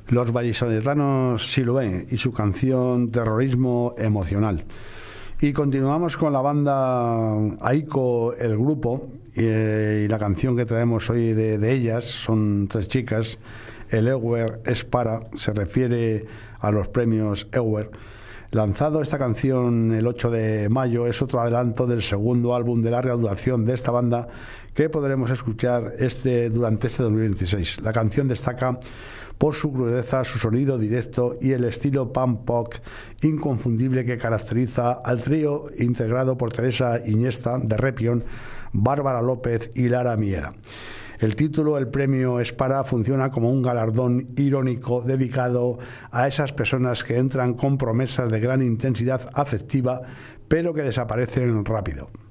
Los vallisoletanos Siloé y su canción Terrorismo Emocional. Y continuamos con la banda Aiko, el grupo, y la canción que traemos hoy de ellas, son tres chicas. El Ewer es para, se refiere a los premios Ewer. Lanzado esta canción el 8 de mayo, es otro adelanto del segundo álbum de larga duración de esta banda que podremos escuchar durante este 2026. La canción destaca por su crudeza, su sonido directo y el estilo punk-pop inconfundible que caracteriza al trío integrado por Teresa Iniesta de Repión, Bárbara López y Lara Miera. El título, el premio es para, funciona como un galardón irónico dedicado a esas personas que entran con promesas de gran intensidad afectiva, pero que desaparecen rápido.